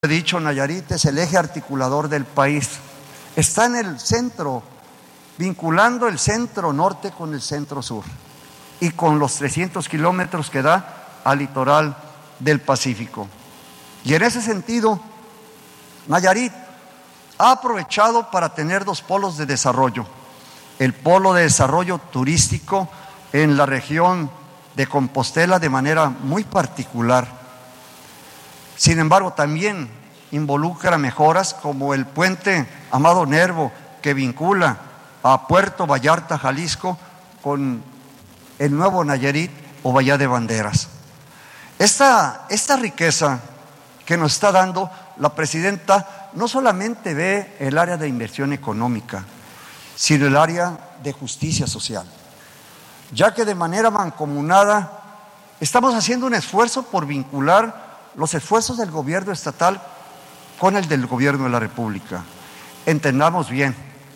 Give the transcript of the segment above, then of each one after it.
He dicho, Nayarit es el eje articulador del país. Está en el centro, vinculando el centro norte con el centro sur y con los 300 kilómetros que da al litoral del Pacífico. Y en ese sentido, Nayarit ha aprovechado para tener dos polos de desarrollo. El polo de desarrollo turístico en la región de Compostela de manera muy particular. Sin embargo, también involucra mejoras como el puente Amado Nervo, que vincula a Puerto Vallarta, Jalisco, con el nuevo Nayarit o Bahía de Banderas. Esta riqueza que nos está dando la presidenta no solamente ve el área de inversión económica, sino el área de justicia social, ya que de manera mancomunada estamos haciendo un esfuerzo por vincular los esfuerzos del gobierno estatal con el del gobierno de la República. Entendamos bien,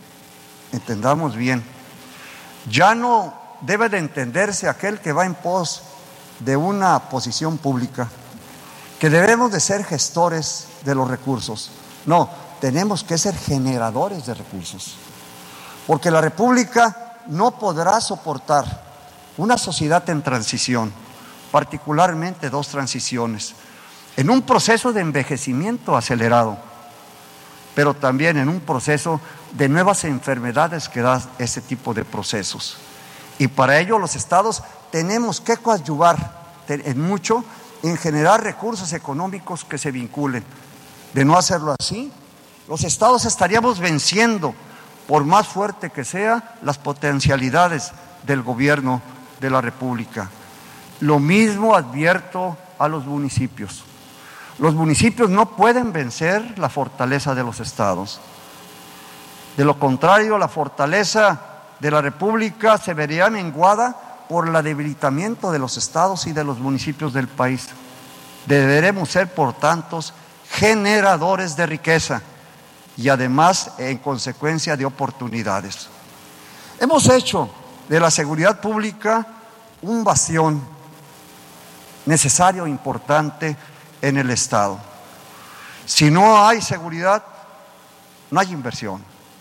ya no debe de entenderse aquel que va en pos de una posición pública, que debemos de ser gestores de los recursos. No, tenemos que ser generadores de recursos, porque la República no podrá soportar una sociedad en transición, particularmente dos transiciones, en un proceso de envejecimiento acelerado, pero también en un proceso de nuevas enfermedades que da ese tipo de procesos. Y para ello los estados tenemos que coadyuvar en mucho en generar recursos económicos que se vinculen. De no hacerlo así, los estados estaríamos venciendo, por más fuerte que sea, las potencialidades del gobierno de la República. Lo mismo advierto a los municipios. Los municipios no pueden vencer la fortaleza de los estados. De lo contrario, la fortaleza de la República se vería menguada por el debilitamiento de los estados y de los municipios del país. Deberemos ser, por tanto, generadores de riqueza y además, en consecuencia, de oportunidades. Hemos hecho de la seguridad pública un bastión necesario e importante en el Estado. Si no hay seguridad, no hay inversión.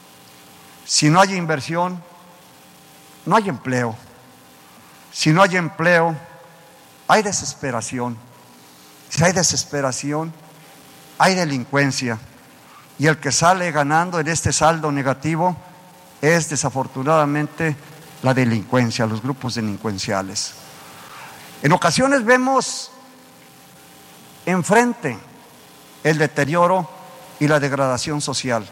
Si no hay inversión, no hay empleo. Si no hay empleo, hay desesperación. Si hay desesperación, hay delincuencia. Y el que sale ganando en este saldo negativo es desafortunadamente la delincuencia, los grupos delincuenciales. En ocasiones vemos enfrente el deterioro y la degradación social,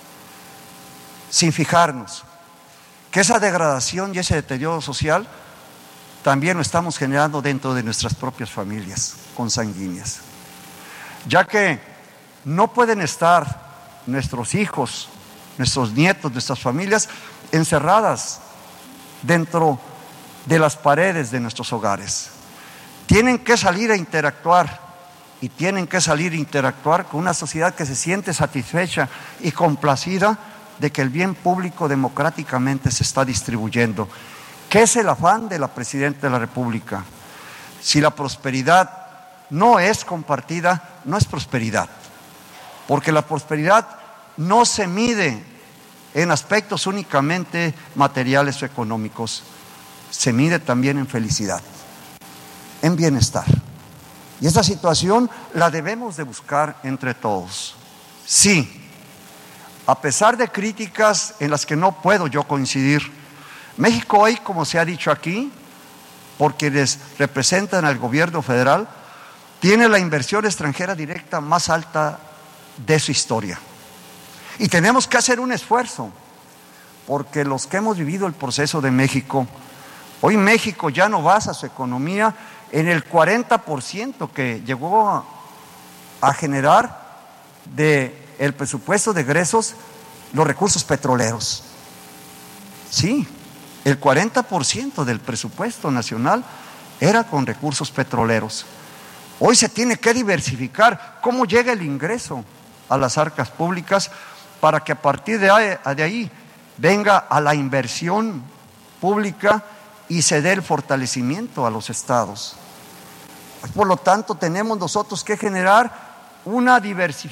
sin fijarnos que esa degradación y ese deterioro social también lo estamos generando dentro de nuestras propias familias consanguíneas, ya que no pueden estar nuestros hijos, nuestros nietos, nuestras familias encerradas dentro de las paredes de nuestros hogares. Tienen que salir a interactuar. Y tienen que salir a interactuar con una sociedad que se siente satisfecha y complacida de que el bien público democráticamente se está distribuyendo. ¿Qué es el afán de la Presidenta de la República? Si la prosperidad no es compartida, no es prosperidad. Porque la prosperidad no se mide en aspectos únicamente materiales o económicos. Se mide también en felicidad, en bienestar. Y esta situación la debemos de buscar entre todos. Sí, a pesar de críticas en las que no puedo yo coincidir, México hoy, como se ha dicho aquí, por quienes representan al gobierno federal, tiene la inversión extranjera directa más alta de su historia. Y tenemos que hacer un esfuerzo, porque los que hemos vivido el proceso de México, hoy México ya no basa su economía en el 40% que llegó a generar del presupuesto de egresos los recursos petroleros. Sí, el 40% del presupuesto nacional era con recursos petroleros. Hoy se tiene que diversificar cómo llega el ingreso a las arcas públicas para que a partir de ahí venga a la inversión pública y se dé el fortalecimiento a los estados. Por lo tanto, tenemos nosotros que generar una diversificación